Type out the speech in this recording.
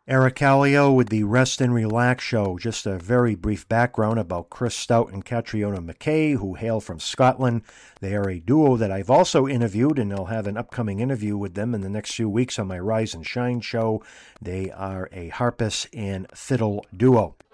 Eric Callio with the Rest and Relax Show. Just a very brief background about Chris Stout and Catriona McKay, who hail from Scotland. They are a duo that I've also interviewed, and I'll have an upcoming interview with them in the next few weeks on my Rise and Shine show. They are a harpist and fiddle duo.